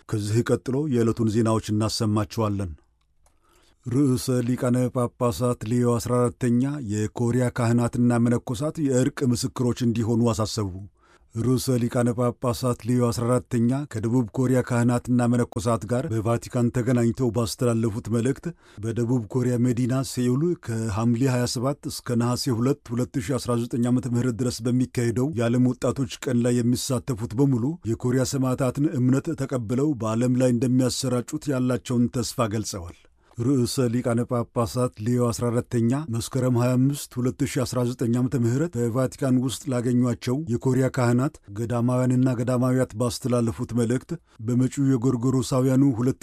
ከዚህ ቀጥሎ የዕለቱን ዜናዎች እናሰማችኋለን። ርዕሰ ሊቃነ ጳጳሳት ሌዮ 14ኛ የኮሪያ ካህናትና መነኮሳት የእርቅ ምስክሮች እንዲሆኑ አሳሰቡ። ርዕሰ ሊቃነ ጳጳሳት ሌዮ 14ኛ ከደቡብ ኮሪያ ካህናትና መነኮሳት ጋር በቫቲካን ተገናኝተው ባስተላለፉት መልእክት በደቡብ ኮሪያ መዲና ሴኡል ከሐምሌ 27 እስከ ነሐሴ 2 2019 ዓ.ም ድረስ በሚካሄደው የዓለም ወጣቶች ቀን ላይ የሚሳተፉት በሙሉ የኮሪያ ሰማዕታትን እምነት ተቀብለው በዓለም ላይ እንደሚያሰራጩት ያላቸውን ተስፋ ገልጸዋል። ርዕሰ ሊቃነ ጳጳሳት ሌዮ 14ኛ መስከረም 25 2019 ዓ.ም በቫቲካን ውስጥ ላገኟቸው የኮሪያ ካህናት፣ ገዳማውያንና ገዳማውያት ባስተላለፉት መልእክት በመጪው የጎርጎሮሳውያኑ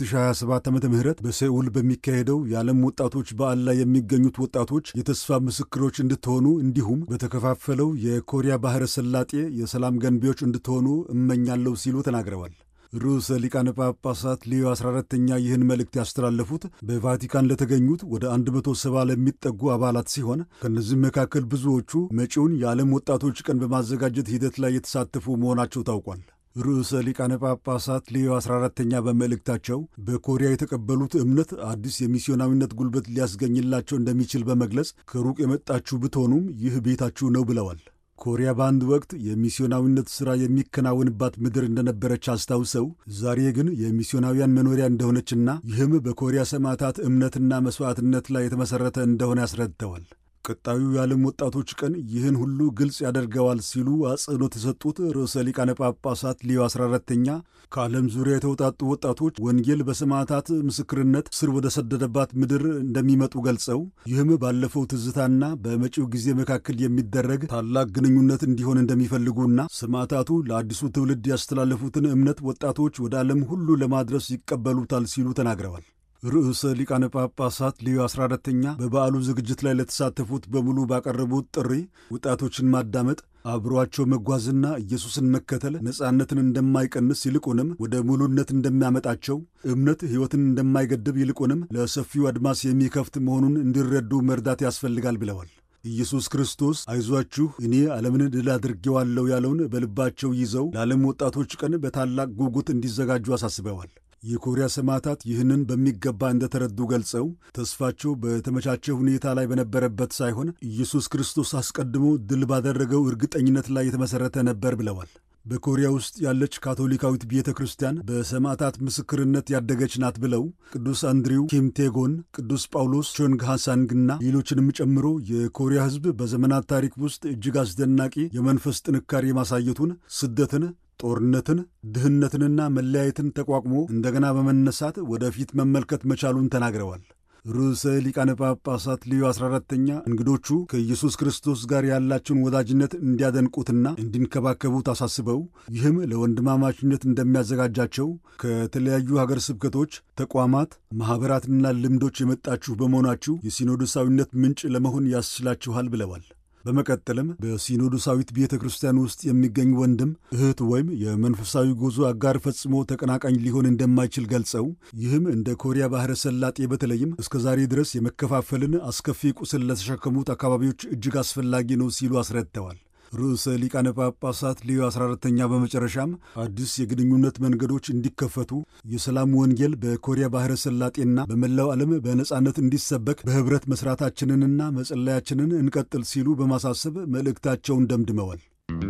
2027 ዓ.ም በሴኡል በሚካሄደው የዓለም ወጣቶች በዓል ላይ የሚገኙት ወጣቶች የተስፋ ምስክሮች እንድትሆኑ እንዲሁም በተከፋፈለው የኮሪያ ባሕረ ሰላጤ የሰላም ገንቢዎች እንድትሆኑ እመኛለሁ ሲሉ ተናግረዋል። ርዕሰ ሊቃነ ጳጳሳት ሌዮ 14ኛ ይህን መልእክት ያስተላለፉት በቫቲካን ለተገኙት ወደ 170 ለሚጠጉ አባላት ሲሆን ከእነዚህም መካከል ብዙዎቹ መጪውን የዓለም ወጣቶች ቀን በማዘጋጀት ሂደት ላይ የተሳተፉ መሆናቸው ታውቋል። ርዕሰ ሊቃነ ጳጳሳት ሌዮ 14ኛ በመልእክታቸው በኮሪያ የተቀበሉት እምነት አዲስ የሚስዮናዊነት ጉልበት ሊያስገኝላቸው እንደሚችል በመግለጽ ከሩቅ የመጣችሁ ብትሆኑም ይህ ቤታችሁ ነው ብለዋል። ኮሪያ በአንድ ወቅት የሚስዮናዊነት ሥራ የሚከናወንባት ምድር እንደነበረች አስታውሰው ዛሬ ግን የሚስዮናውያን መኖሪያ እንደሆነችና ይህም በኮሪያ ሰማዕታት እምነትና መሥዋዕትነት ላይ የተመሠረተ እንደሆነ ያስረድተዋል። ቀጣዩ የዓለም ወጣቶች ቀን ይህን ሁሉ ግልጽ ያደርገዋል ሲሉ አጽንኦት የሰጡት ርዕሰ ሊቃነ ጳጳሳት ሌዮ 14ኛ ከዓለም ዙሪያ የተውጣጡ ወጣቶች ወንጌል በሰማዕታት ምስክርነት ስር ወደ ሰደደባት ምድር እንደሚመጡ ገልጸው ይህም ባለፈው ትዝታና በመጪው ጊዜ መካከል የሚደረግ ታላቅ ግንኙነት እንዲሆን እንደሚፈልጉና ሰማዕታቱ ለአዲሱ ትውልድ ያስተላለፉትን እምነት ወጣቶች ወደ ዓለም ሁሉ ለማድረስ ይቀበሉታል ሲሉ ተናግረዋል። ርዕሰ ሊቃነ ጳጳሳት ሌዮ 14ኛ በበዓሉ ዝግጅት ላይ ለተሳተፉት በሙሉ ባቀረቡት ጥሪ ወጣቶችን ማዳመጥ፣ አብሯቸው መጓዝና ኢየሱስን መከተል ነጻነትን እንደማይቀንስ ይልቁንም ወደ ሙሉነት እንደሚያመጣቸው፣ እምነት ሕይወትን እንደማይገድብ ይልቁንም ለሰፊው አድማስ የሚከፍት መሆኑን እንዲረዱ መርዳት ያስፈልጋል ብለዋል። ኢየሱስ ክርስቶስ አይዟችሁ እኔ ዓለምን ድል አድርጌዋለሁ ያለውን በልባቸው ይዘው ለዓለም ወጣቶች ቀን በታላቅ ጉጉት እንዲዘጋጁ አሳስበዋል። የኮሪያ ሰማዕታት ይህንን በሚገባ እንደተረዱ ገልጸው ተስፋቸው በተመቻቸ ሁኔታ ላይ በነበረበት ሳይሆን ኢየሱስ ክርስቶስ አስቀድሞ ድል ባደረገው እርግጠኝነት ላይ የተመሠረተ ነበር ብለዋል። በኮሪያ ውስጥ ያለች ካቶሊካዊት ቤተ ክርስቲያን በሰማዕታት ምስክርነት ያደገች ናት ብለው ቅዱስ አንድሪው ኪምቴጎን፣ ቅዱስ ጳውሎስ ቾንግሃሳንግና ሌሎችንም ጨምሮ የኮሪያ ሕዝብ በዘመናት ታሪክ ውስጥ እጅግ አስደናቂ የመንፈስ ጥንካሬ ማሳየቱን፣ ስደትን፣ ጦርነትን፣ ድህነትንና መለያየትን ተቋቁሞ እንደገና በመነሳት ወደፊት መመልከት መቻሉን ተናግረዋል። ርዕሰ ሊቃነ ጳጳሳት ሌዮ 14ኛ እንግዶቹ ከኢየሱስ ክርስቶስ ጋር ያላቸውን ወዳጅነት እንዲያደንቁትና እንዲንከባከቡት አሳስበው ይህም ለወንድማማችነት እንደሚያዘጋጃቸው ከተለያዩ ሀገር ስብከቶች፣ ተቋማት፣ ማኅበራትና ልምዶች የመጣችሁ በመሆናችሁ የሲኖዶሳዊነት ምንጭ ለመሆን ያስችላችኋል ብለዋል። በመቀጠልም በሲኖዶሳዊት ቤተ ክርስቲያን ውስጥ የሚገኝ ወንድም እህት ወይም የመንፈሳዊ ጉዞ አጋር ፈጽሞ ተቀናቃኝ ሊሆን እንደማይችል ገልጸው ይህም እንደ ኮሪያ ባሕረ ሰላጤ በተለይም እስከ ዛሬ ድረስ የመከፋፈልን አስከፊ ቁስል ለተሸከሙት አካባቢዎች እጅግ አስፈላጊ ነው ሲሉ አስረድተዋል። ርዕሰ ሊቃነ ጳጳሳት ሌዮ 14ኛ በመጨረሻም አዲስ የግንኙነት መንገዶች እንዲከፈቱ፣ የሰላም ወንጌል በኮሪያ ባሕረ ሰላጤና በመላው ዓለም በነጻነት እንዲሰበክ በኅብረት መሥራታችንንና መጸለያችንን እንቀጥል ሲሉ በማሳሰብ መልእክታቸውን ደምድመዋል።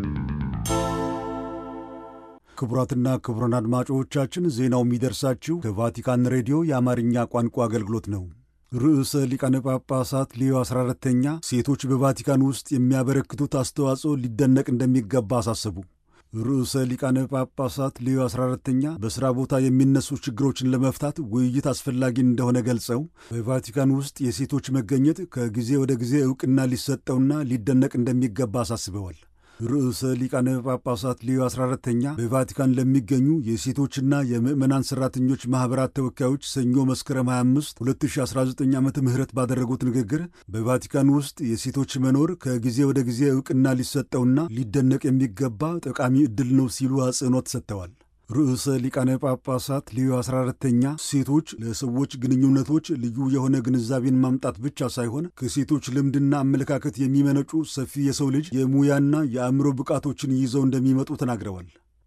ክቡራትና ክቡራን አድማጮቻችን ዜናው የሚደርሳችሁ ከቫቲካን ሬዲዮ የአማርኛ ቋንቋ አገልግሎት ነው። ርዕሰ ሊቃነ ጳጳሳት ሌዮ 14ኛ ሴቶች በቫቲካን ውስጥ የሚያበረክቱት አስተዋጽኦ ሊደነቅ እንደሚገባ አሳሰቡ። ርዕሰ ሊቃነ ጳጳሳት ሌዮ 14ኛ በሥራ ቦታ የሚነሱ ችግሮችን ለመፍታት ውይይት አስፈላጊ እንደሆነ ገልጸው በቫቲካን ውስጥ የሴቶች መገኘት ከጊዜ ወደ ጊዜ ዕውቅና ሊሰጠውና ሊደነቅ እንደሚገባ አሳስበዋል። ርዕሰ ሊቃነ ጳጳሳት ሌዮ 14ኛ በቫቲካን ለሚገኙ የሴቶችና የምዕመናን ሠራተኞች ማኅበራት ተወካዮች ሰኞ መስከረም 25 2019 ዓ.ም ባደረጉት ንግግር በቫቲካን ውስጥ የሴቶች መኖር ከጊዜ ወደ ጊዜ ዕውቅና ሊሰጠውና ሊደነቅ የሚገባ ጠቃሚ ዕድል ነው ሲሉ አጽንኦት ሰጥተዋል። ርዕሰ ሊቃነ ጳጳሳት ሌዮ 14ኛ ሴቶች ለሰዎች ግንኙነቶች ልዩ የሆነ ግንዛቤን ማምጣት ብቻ ሳይሆን ከሴቶች ልምድና አመለካከት የሚመነጩ ሰፊ የሰው ልጅ የሙያና የአእምሮ ብቃቶችን ይዘው እንደሚመጡ ተናግረዋል።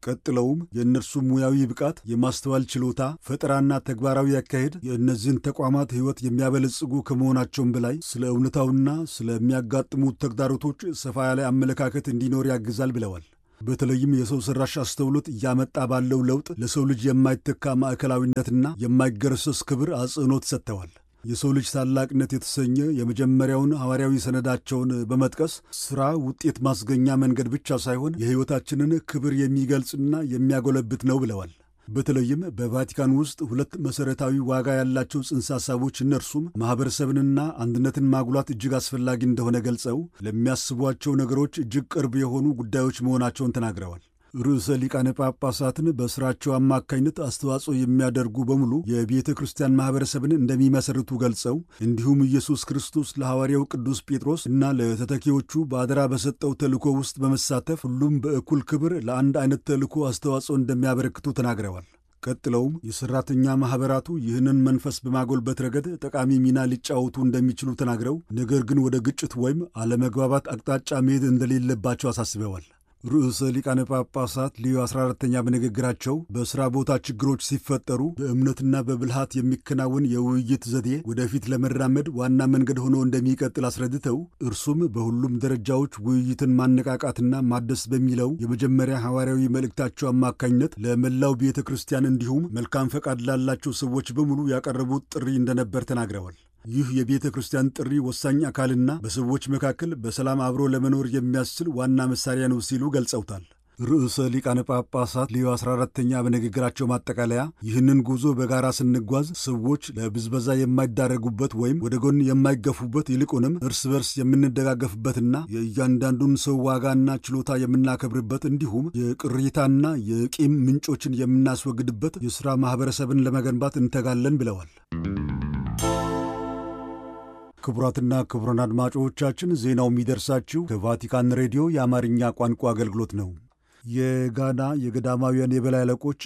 ቀጥለውም የእነርሱ ሙያዊ ብቃት፣ የማስተዋል ችሎታ፣ ፈጠራና ተግባራዊ አካሄድ የእነዚህን ተቋማት ሕይወት የሚያበለጽጉ ከመሆናቸውም በላይ ስለ እውነታውና ስለሚያጋጥሙት ተግዳሮቶች ሰፋ ያለ አመለካከት እንዲኖር ያግዛል ብለዋል። በተለይም የሰው ሠራሽ አስተውሎት እያመጣ ባለው ለውጥ ለሰው ልጅ የማይተካ ማዕከላዊነትና የማይገረሰስ ክብር አጽንዖት ሰጥተዋል። የሰው ልጅ ታላቅነት የተሰኘ የመጀመሪያውን ሐዋርያዊ ሰነዳቸውን በመጥቀስ ሥራ ውጤት ማስገኛ መንገድ ብቻ ሳይሆን የሕይወታችንን ክብር የሚገልጽና የሚያጎለብት ነው ብለዋል። በተለይም በቫቲካን ውስጥ ሁለት መሠረታዊ ዋጋ ያላቸው ጽንሰ ሐሳቦች እነርሱም ማኅበረሰብንና አንድነትን ማጉላት እጅግ አስፈላጊ እንደሆነ ገልጸው ለሚያስቧቸው ነገሮች እጅግ ቅርብ የሆኑ ጉዳዮች መሆናቸውን ተናግረዋል። ርዕሰ ሊቃነ ጳጳሳትን በሥራቸው አማካኝነት አስተዋጽኦ የሚያደርጉ በሙሉ የቤተ ክርስቲያን ማኅበረሰብን እንደሚመሰርቱ ገልጸው እንዲሁም ኢየሱስ ክርስቶስ ለሐዋርያው ቅዱስ ጴጥሮስ እና ለተተኪዎቹ በአደራ በሰጠው ተልእኮ ውስጥ በመሳተፍ ሁሉም በእኩል ክብር ለአንድ አይነት ተልእኮ አስተዋጽኦ እንደሚያበረክቱ ተናግረዋል። ቀጥለውም የሠራተኛ ማኅበራቱ ይህንን መንፈስ በማጎልበት ረገድ ጠቃሚ ሚና ሊጫወቱ እንደሚችሉ ተናግረው ነገር ግን ወደ ግጭት ወይም አለመግባባት አቅጣጫ መሄድ እንደሌለባቸው አሳስበዋል። ርዕሰ ሊቃነ ጳጳሳት ሊዮ 14ኛ በንግግራቸው በሥራ ቦታ ችግሮች ሲፈጠሩ በእምነትና በብልሃት የሚከናወን የውይይት ዘዴ ወደፊት ለመራመድ ዋና መንገድ ሆኖ እንደሚቀጥል አስረድተው እርሱም በሁሉም ደረጃዎች ውይይትን ማነቃቃትና ማደስ በሚለው የመጀመሪያ ሐዋርያዊ መልእክታቸው አማካኝነት ለመላው ቤተ ክርስቲያን እንዲሁም መልካም ፈቃድ ላላቸው ሰዎች በሙሉ ያቀረቡት ጥሪ እንደነበር ተናግረዋል። ይህ የቤተ ክርስቲያን ጥሪ ወሳኝ አካልና በሰዎች መካከል በሰላም አብሮ ለመኖር የሚያስችል ዋና መሳሪያ ነው ሲሉ ገልጸውታል። ርዕሰ ሊቃነ ጳጳሳት ሊዮ 14ኛ በንግግራቸው ማጠቃለያ ይህንን ጉዞ በጋራ ስንጓዝ ሰዎች ለብዝበዛ የማይዳረጉበት ወይም ወደ ጎን የማይገፉበት ይልቁንም እርስ በርስ የምንደጋገፍበትና የእያንዳንዱን ሰው ዋጋና ችሎታ የምናከብርበት እንዲሁም የቅሬታና የቂም ምንጮችን የምናስወግድበት የሥራ ማኅበረሰብን ለመገንባት እንተጋለን ብለዋል። ክቡራትና ክቡራን አድማጮቻችን ዜናው የሚደርሳችሁ ከቫቲካን ሬዲዮ የአማርኛ ቋንቋ አገልግሎት ነው። የጋና የገዳማውያን የበላይ አለቆች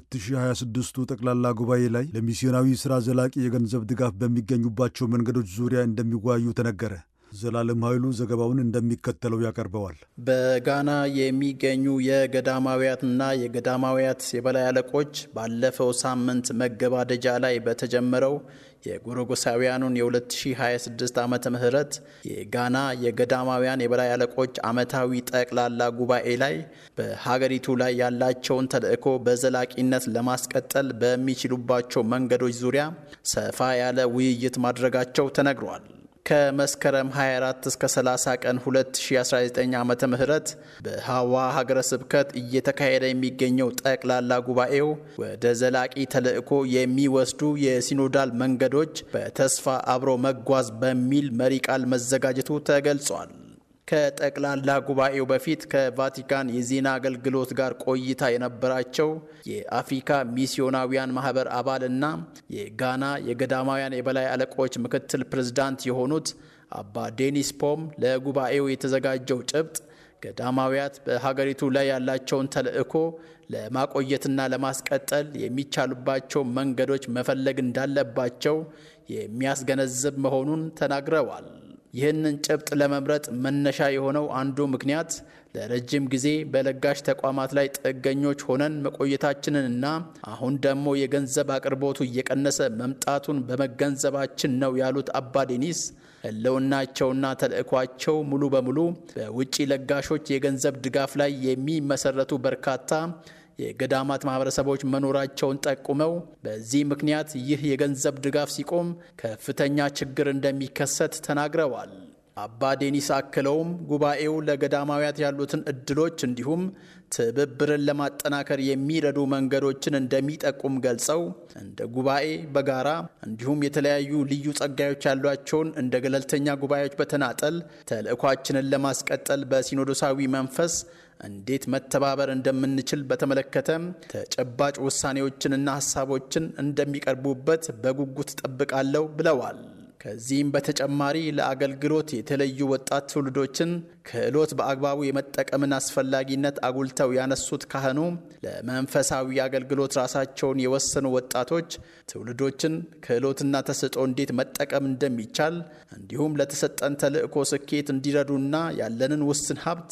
በ2026ቱ ጠቅላላ ጉባኤ ላይ ለሚስዮናዊ ሥራ ዘላቂ የገንዘብ ድጋፍ በሚገኙባቸው መንገዶች ዙሪያ እንደሚወያዩ ተነገረ። ዘላለም ኃይሉ ዘገባውን እንደሚከተለው ያቀርበዋል። በጋና የሚገኙ የገዳማውያትና የገዳማውያት የበላይ አለቆች ባለፈው ሳምንት መገባደጃ ላይ በተጀመረው የጎረጎሳውያኑን የ2026 ዓመተ ምህረት የጋና የገዳማውያን የበላይ አለቆች ዓመታዊ ጠቅላላ ጉባኤ ላይ በሀገሪቱ ላይ ያላቸውን ተልእኮ በዘላቂነት ለማስቀጠል በሚችሉባቸው መንገዶች ዙሪያ ሰፋ ያለ ውይይት ማድረጋቸው ተነግሯል። ከመስከረም 24 እስከ 30 ቀን 2019 ዓመተ ምህረት በሐዋ ሀገረ ስብከት እየተካሄደ የሚገኘው ጠቅላላ ጉባኤው ወደ ዘላቂ ተልእኮ የሚወስዱ የሲኖዳል መንገዶች በተስፋ አብሮ መጓዝ በሚል መሪ ቃል መዘጋጀቱ ተገልጿል። ከጠቅላላ ጉባኤው በፊት ከቫቲካን የዜና አገልግሎት ጋር ቆይታ የነበራቸው የአፍሪካ ሚስዮናውያን ማህበር አባልና የጋና የገዳማውያን የበላይ አለቆች ምክትል ፕሬዝዳንት የሆኑት አባ ዴኒስ ፖም ለጉባኤው የተዘጋጀው ጭብጥ ገዳማውያት በሀገሪቱ ላይ ያላቸውን ተልእኮ ለማቆየትና ለማስቀጠል የሚቻሉባቸው መንገዶች መፈለግ እንዳለባቸው የሚያስገነዝብ መሆኑን ተናግረዋል። ይህንን ጭብጥ ለመምረጥ መነሻ የሆነው አንዱ ምክንያት ለረጅም ጊዜ በለጋሽ ተቋማት ላይ ጥገኞች ሆነን መቆየታችንንና አሁን ደግሞ የገንዘብ አቅርቦቱ እየቀነሰ መምጣቱን በመገንዘባችን ነው ያሉት አባ ዴኒስ ህልውናቸውና ተልእኳቸው ሙሉ በሙሉ በውጪ ለጋሾች የገንዘብ ድጋፍ ላይ የሚመሰረቱ በርካታ የገዳማት ማህበረሰቦች መኖራቸውን ጠቁመው በዚህ ምክንያት ይህ የገንዘብ ድጋፍ ሲቆም ከፍተኛ ችግር እንደሚከሰት ተናግረዋል። አባ ዴኒስ አክለውም ጉባኤው ለገዳማውያት ያሉትን እድሎች እንዲሁም ትብብርን ለማጠናከር የሚረዱ መንገዶችን እንደሚጠቁም ገልጸው እንደ ጉባኤ በጋራ እንዲሁም የተለያዩ ልዩ ጸጋዮች ያሏቸውን እንደ ገለልተኛ ጉባኤዎች በተናጠል ተልእኳችንን ለማስቀጠል በሲኖዶሳዊ መንፈስ እንዴት መተባበር እንደምንችል በተመለከተ ተጨባጭ ውሳኔዎችንና ሐሳቦችን እንደሚቀርቡበት በጉጉት ጠብቃለሁ ብለዋል። ከዚህም በተጨማሪ ለአገልግሎት የተለዩ ወጣት ትውልዶችን ክህሎት በአግባቡ የመጠቀምን አስፈላጊነት አጉልተው ያነሱት ካህኑ ለመንፈሳዊ አገልግሎት ራሳቸውን የወሰኑ ወጣቶች ትውልዶችን ክህሎትና ተሰጥኦ እንዴት መጠቀም እንደሚቻል እንዲሁም ለተሰጠን ተልእኮ ስኬት እንዲረዱና ያለንን ውስን ሀብት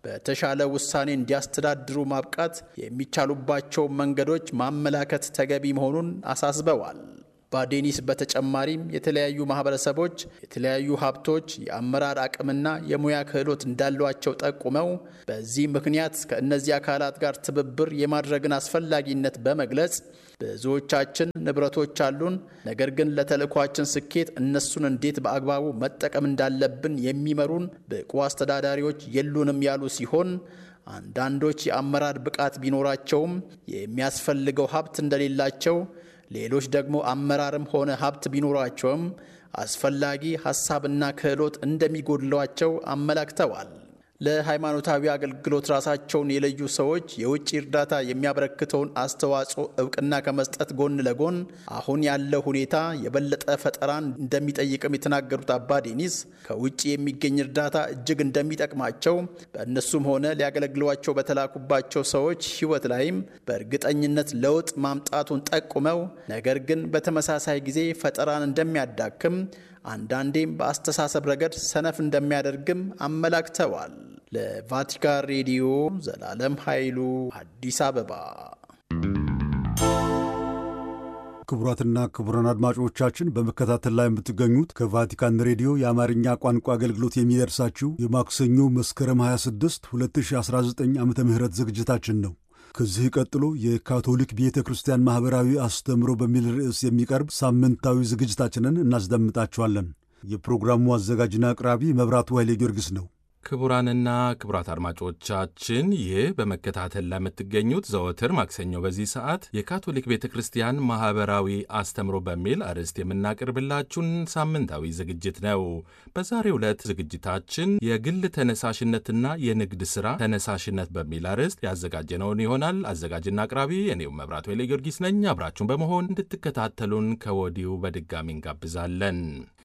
በተሻለ ውሳኔ እንዲያስተዳድሩ ማብቃት የሚቻሉባቸው መንገዶች ማመላከት ተገቢ መሆኑን አሳስበዋል። አባ ዴኒስ በተጨማሪም የተለያዩ ማህበረሰቦች የተለያዩ ሀብቶች፣ የአመራር አቅምና የሙያ ክህሎት እንዳሏቸው ጠቁመው በዚህ ምክንያት ከእነዚህ አካላት ጋር ትብብር የማድረግን አስፈላጊነት በመግለጽ ብዙዎቻችን ንብረቶች አሉን፣ ነገር ግን ለተልእኳችን ስኬት እነሱን እንዴት በአግባቡ መጠቀም እንዳለብን የሚመሩን ብቁ አስተዳዳሪዎች የሉንም ያሉ ሲሆን አንዳንዶች የአመራር ብቃት ቢኖራቸውም የሚያስፈልገው ሀብት እንደሌላቸው፣ ሌሎች ደግሞ አመራርም ሆነ ሀብት ቢኖራቸውም አስፈላጊ ሀሳብና ክህሎት እንደሚጎድሏቸው አመላክተዋል። ለሃይማኖታዊ አገልግሎት ራሳቸውን የለዩ ሰዎች የውጭ እርዳታ የሚያበረክተውን አስተዋጽኦ እውቅና ከመስጠት ጎን ለጎን አሁን ያለው ሁኔታ የበለጠ ፈጠራን እንደሚጠይቅም የተናገሩት አባ ዴኒስ ከውጭ የሚገኝ እርዳታ እጅግ እንደሚጠቅማቸው በእነሱም ሆነ ሊያገለግሏቸው በተላኩባቸው ሰዎች ሕይወት ላይም በእርግጠኝነት ለውጥ ማምጣቱን ጠቁመው ነገር ግን በተመሳሳይ ጊዜ ፈጠራን እንደሚያዳክም አንዳንዴም በአስተሳሰብ ረገድ ሰነፍ እንደሚያደርግም አመላክተዋል። ለቫቲካን ሬዲዮ ዘላለም ኃይሉ አዲስ አበባ። ክቡራትና ክቡራን አድማጮቻችን በመከታተል ላይ የምትገኙት ከቫቲካን ሬዲዮ የአማርኛ ቋንቋ አገልግሎት የሚደርሳችሁ የማክሰኞ መስከረም 26 2019 ዓመተ ምህረት ዝግጅታችን ነው። ከዚህ ቀጥሎ የካቶሊክ ቤተ ክርስቲያን ማኅበራዊ አስተምሮ በሚል ርዕስ የሚቀርብ ሳምንታዊ ዝግጅታችንን እናስደምጣችኋለን። የፕሮግራሙ አዘጋጅና አቅራቢ መብራቱ ኃይሌ ጊዮርጊስ ነው። ክቡራንና ክቡራት አድማጮቻችን ይህ በመከታተል ላይ የምትገኙት ዘወትር ማክሰኞ በዚህ ሰዓት የካቶሊክ ቤተ ክርስቲያን ማኅበራዊ አስተምሮ በሚል አርዕስት የምናቀርብላችሁን ሳምንታዊ ዝግጅት ነው። በዛሬው ዕለት ዝግጅታችን የግል ተነሳሽነትና የንግድ ሥራ ተነሳሽነት በሚል አርዕስት ያዘጋጀነውን ይሆናል። አዘጋጅና አቅራቢ እኔው መብራቱ ኃይሌ ጊዮርጊስ ነኝ። አብራችሁን በመሆን እንድትከታተሉን ከወዲሁ በድጋሚ እንጋብዛለን።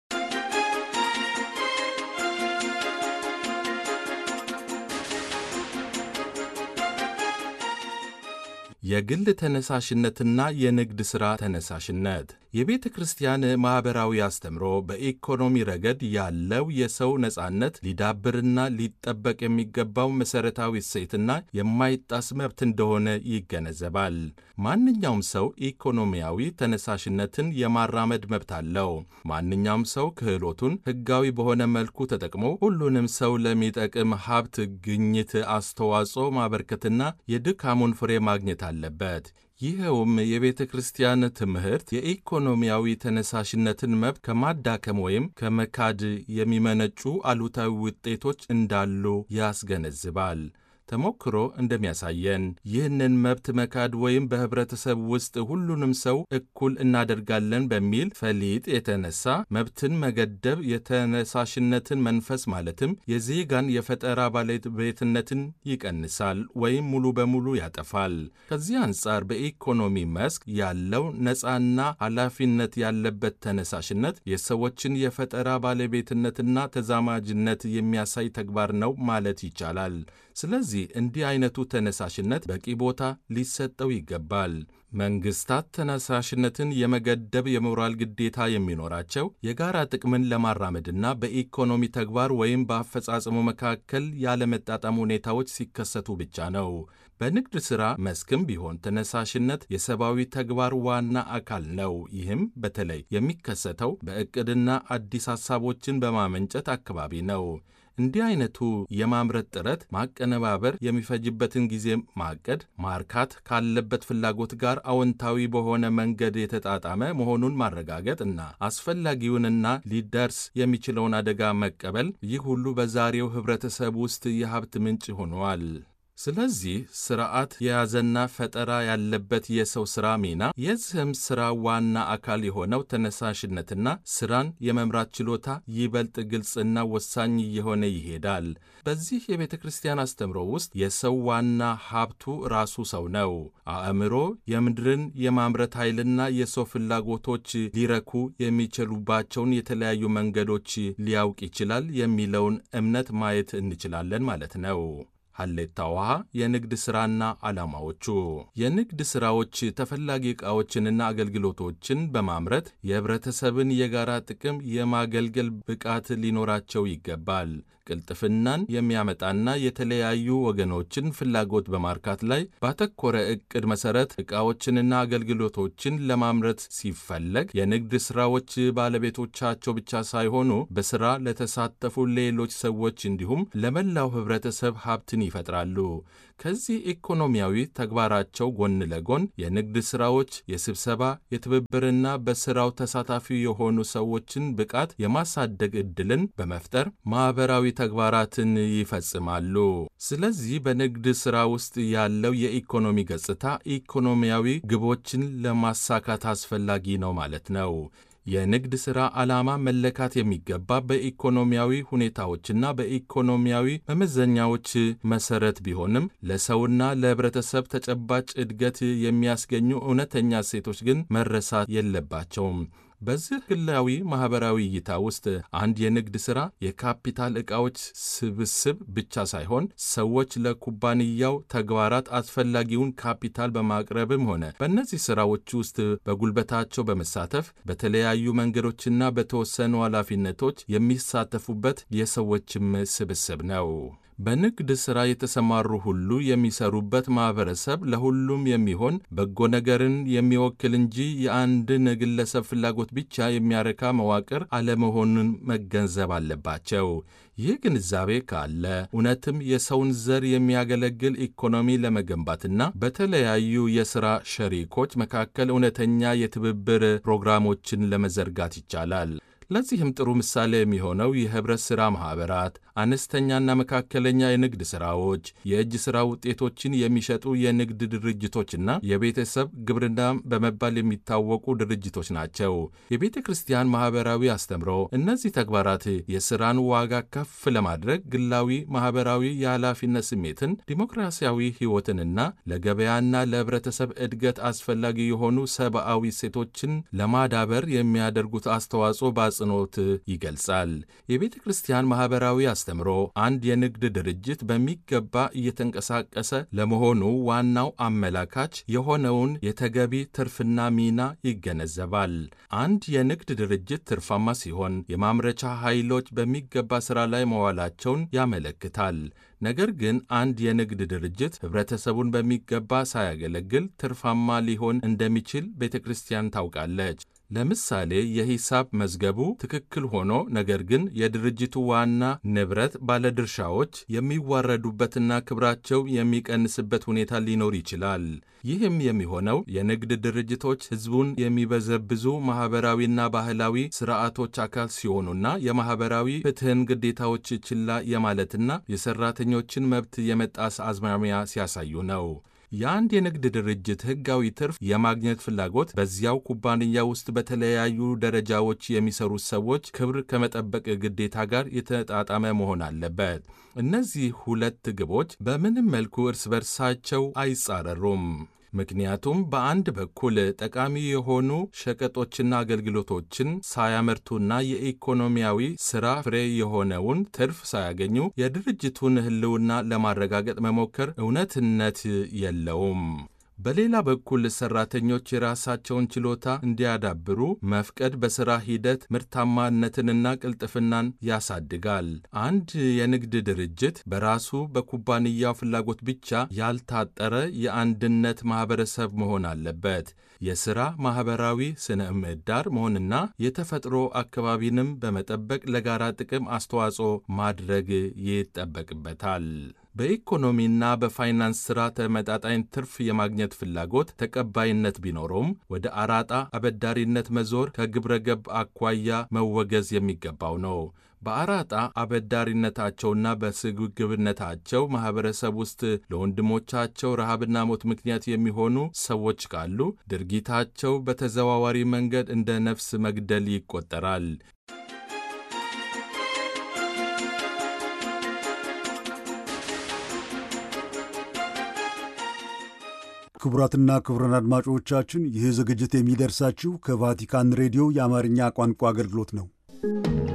የግል ተነሳሽነትና የንግድ ሥራ ተነሳሽነት የቤተ ክርስቲያን ማኅበራዊ አስተምሮ በኢኮኖሚ ረገድ ያለው የሰው ነጻነት ሊዳብርና ሊጠበቅ የሚገባው መሠረታዊ እሴትና የማይጣስ መብት እንደሆነ ይገነዘባል። ማንኛውም ሰው ኢኮኖሚያዊ ተነሳሽነትን የማራመድ መብት አለው። ማንኛውም ሰው ክህሎቱን ሕጋዊ በሆነ መልኩ ተጠቅሞ ሁሉንም ሰው ለሚጠቅም ሀብት ግኝት አስተዋጽኦ ማበርከትና የድካሙን ፍሬ ማግኘት አለበት። ይኸውም የቤተ ክርስቲያን ትምህርት የኢኮኖሚያዊ ተነሳሽነትን መብት ከማዳከም ወይም ከመካድ የሚመነጩ አሉታዊ ውጤቶች እንዳሉ ያስገነዝባል። ተሞክሮ እንደሚያሳየን ይህንን መብት መካድ ወይም በኅብረተሰብ ውስጥ ሁሉንም ሰው እኩል እናደርጋለን በሚል ፈሊጥ የተነሳ መብትን መገደብ የተነሳሽነትን መንፈስ ማለትም የዜጋን የፈጠራ ባለቤትነትን ይቀንሳል ወይም ሙሉ በሙሉ ያጠፋል። ከዚህ አንጻር በኢኮኖሚ መስክ ያለው ነፃና ኃላፊነት ያለበት ተነሳሽነት የሰዎችን የፈጠራ ባለቤትነትና ተዛማጅነት የሚያሳይ ተግባር ነው ማለት ይቻላል። ስለዚህ እንዲህ አይነቱ ተነሳሽነት በቂ ቦታ ሊሰጠው ይገባል። መንግስታት ተነሳሽነትን የመገደብ የሞራል ግዴታ የሚኖራቸው የጋራ ጥቅምን ለማራመድና በኢኮኖሚ ተግባር ወይም በአፈጻጸሙ መካከል ያለመጣጣም ሁኔታዎች ሲከሰቱ ብቻ ነው። በንግድ ሥራ መስክም ቢሆን ተነሳሽነት የሰብአዊ ተግባር ዋና አካል ነው። ይህም በተለይ የሚከሰተው በዕቅድና አዲስ ሐሳቦችን በማመንጨት አካባቢ ነው። እንዲህ አይነቱ የማምረት ጥረት ማቀነባበር የሚፈጅበትን ጊዜ ማቀድ፣ ማርካት ካለበት ፍላጎት ጋር አዎንታዊ በሆነ መንገድ የተጣጣመ መሆኑን ማረጋገጥ እና አስፈላጊውንና ሊደርስ የሚችለውን አደጋ መቀበል፣ ይህ ሁሉ በዛሬው ኅብረተሰብ ውስጥ የሀብት ምንጭ ሆኗል። ስለዚህ ስርዓት የያዘና ፈጠራ ያለበት የሰው ሥራ ሚና የዚህም ሥራ ዋና አካል የሆነው ተነሳሽነትና ሥራን የመምራት ችሎታ ይበልጥ ግልጽና ወሳኝ እየሆነ ይሄዳል። በዚህ የቤተ ክርስቲያን አስተምሮ ውስጥ የሰው ዋና ሀብቱ ራሱ ሰው ነው። አእምሮ የምድርን የማምረት ኃይልና የሰው ፍላጎቶች ሊረኩ የሚችሉባቸውን የተለያዩ መንገዶች ሊያውቅ ይችላል የሚለውን እምነት ማየት እንችላለን ማለት ነው። ሀሌታ ውሃ የንግድ ሥራና ዓላማዎቹ የንግድ ሥራዎች ተፈላጊ ዕቃዎችንና አገልግሎቶችን በማምረት የኅብረተሰብን የጋራ ጥቅም የማገልገል ብቃት ሊኖራቸው ይገባል። ቅልጥፍናን የሚያመጣና የተለያዩ ወገኖችን ፍላጎት በማርካት ላይ ባተኮረ ዕቅድ መሠረት ዕቃዎችንና አገልግሎቶችን ለማምረት ሲፈለግ የንግድ ሥራዎች ባለቤቶቻቸው ብቻ ሳይሆኑ በሥራ ለተሳተፉ ሌሎች ሰዎች እንዲሁም ለመላው ኅብረተሰብ ሀብትን ይፈጥራሉ። ከዚህ ኢኮኖሚያዊ ተግባራቸው ጎን ለጎን የንግድ ሥራዎች የስብሰባ የትብብርና በሥራው ተሳታፊ የሆኑ ሰዎችን ብቃት የማሳደግ ዕድልን በመፍጠር ማኅበራዊ ተግባራትን ይፈጽማሉ። ስለዚህ በንግድ ሥራ ውስጥ ያለው የኢኮኖሚ ገጽታ ኢኮኖሚያዊ ግቦችን ለማሳካት አስፈላጊ ነው ማለት ነው። የንግድ ሥራ ዓላማ መለካት የሚገባ በኢኮኖሚያዊ ሁኔታዎችና በኢኮኖሚያዊ መመዘኛዎች መሠረት ቢሆንም ለሰውና ለኅብረተሰብ ተጨባጭ ዕድገት የሚያስገኙ እውነተኛ እሴቶች ግን መረሳት የለባቸውም። በዚህ ግላዊ ማኅበራዊ እይታ ውስጥ አንድ የንግድ ሥራ የካፒታል ዕቃዎች ስብስብ ብቻ ሳይሆን ሰዎች ለኩባንያው ተግባራት አስፈላጊውን ካፒታል በማቅረብም ሆነ በእነዚህ ሥራዎች ውስጥ በጉልበታቸው በመሳተፍ በተለያዩ መንገዶችና በተወሰኑ ኃላፊነቶች የሚሳተፉበት የሰዎችም ስብስብ ነው። በንግድ ሥራ የተሰማሩ ሁሉ የሚሰሩበት ማኅበረሰብ ለሁሉም የሚሆን በጎ ነገርን የሚወክል እንጂ የአንድን ግለሰብ ፍላጎት ብቻ የሚያረካ መዋቅር አለመሆኑን መገንዘብ አለባቸው። ይህ ግንዛቤ ካለ እውነትም የሰውን ዘር የሚያገለግል ኢኮኖሚ ለመገንባትና በተለያዩ የሥራ ሸሪኮች መካከል እውነተኛ የትብብር ፕሮግራሞችን ለመዘርጋት ይቻላል። ለዚህም ጥሩ ምሳሌ የሚሆነው የኅብረት ሥራ ማኅበራት፣ አነስተኛና መካከለኛ የንግድ ሥራዎች፣ የእጅ ሥራ ውጤቶችን የሚሸጡ የንግድ ድርጅቶችና የቤተሰብ ግብርና በመባል የሚታወቁ ድርጅቶች ናቸው። የቤተ ክርስቲያን ማኅበራዊ አስተምሮ እነዚህ ተግባራት የሥራን ዋጋ ከፍ ለማድረግ ግላዊ ማኅበራዊ የኃላፊነት ስሜትን፣ ዲሞክራሲያዊ ሕይወትንና ለገበያና ለኅብረተሰብ ዕድገት አስፈላጊ የሆኑ ሰብአዊ እሴቶችን ለማዳበር የሚያደርጉት አስተዋጽኦ በአጽንኦት ይገልጻል። የቤተ ክርስቲያን ማኅበራዊ አስተምሮ አንድ የንግድ ድርጅት በሚገባ እየተንቀሳቀሰ ለመሆኑ ዋናው አመላካች የሆነውን የተገቢ ትርፍና ሚና ይገነዘባል። አንድ የንግድ ድርጅት ትርፋማ ሲሆን የማምረቻ ኃይሎች በሚገባ ሥራ ላይ መዋላቸውን ያመለክታል። ነገር ግን አንድ የንግድ ድርጅት ኅብረተሰቡን በሚገባ ሳያገለግል ትርፋማ ሊሆን እንደሚችል ቤተ ክርስቲያን ታውቃለች። ለምሳሌ የሂሳብ መዝገቡ ትክክል ሆኖ ነገር ግን የድርጅቱ ዋና ንብረት ባለድርሻዎች የሚዋረዱበትና ክብራቸው የሚቀንስበት ሁኔታ ሊኖር ይችላል። ይህም የሚሆነው የንግድ ድርጅቶች ሕዝቡን የሚበዘብዙ ማኅበራዊና ባህላዊ ሥርዓቶች አካል ሲሆኑና የማኅበራዊ ፍትሕን ግዴታዎች ችላ የማለትና የሠራተኞችን መብት የመጣስ አዝማሚያ ሲያሳዩ ነው። የአንድ የንግድ ድርጅት ሕጋዊ ትርፍ የማግኘት ፍላጎት በዚያው ኩባንያ ውስጥ በተለያዩ ደረጃዎች የሚሰሩት ሰዎች ክብር ከመጠበቅ ግዴታ ጋር የተጣጣመ መሆን አለበት። እነዚህ ሁለት ግቦች በምንም መልኩ እርስ በርሳቸው አይጻረሩም። ምክንያቱም በአንድ በኩል ጠቃሚ የሆኑ ሸቀጦችና አገልግሎቶችን ሳያመርቱና የኢኮኖሚያዊ ሥራ ፍሬ የሆነውን ትርፍ ሳያገኙ የድርጅቱን ሕልውና ለማረጋገጥ መሞከር እውነትነት የለውም። በሌላ በኩል ሠራተኞች የራሳቸውን ችሎታ እንዲያዳብሩ መፍቀድ በሥራ ሂደት ምርታማነትንና ቅልጥፍናን ያሳድጋል። አንድ የንግድ ድርጅት በራሱ በኩባንያው ፍላጎት ብቻ ያልታጠረ የአንድነት ማኅበረሰብ መሆን አለበት። የሥራ ማኅበራዊ ስነ ምህዳር መሆንና የተፈጥሮ አካባቢንም በመጠበቅ ለጋራ ጥቅም አስተዋጽኦ ማድረግ ይጠበቅበታል። በኢኮኖሚና በፋይናንስ ሥራ ተመጣጣኝ ትርፍ የማግኘት ፍላጎት ተቀባይነት ቢኖረውም ወደ አራጣ አበዳሪነት መዞር ከግብረ ገብ አኳያ መወገዝ የሚገባው ነው። በአራጣ አበዳሪነታቸውና በስግብግብነታቸው ማኅበረሰብ ውስጥ ለወንድሞቻቸው ረሃብና ሞት ምክንያት የሚሆኑ ሰዎች ካሉ ድርጊታቸው በተዘዋዋሪ መንገድ እንደ ነፍስ መግደል ይቆጠራል። ክቡራትና ክቡራን አድማጮቻችን ይህ ዝግጅት የሚደርሳችሁ ከቫቲካን ሬዲዮ የአማርኛ ቋንቋ አገልግሎት ነው።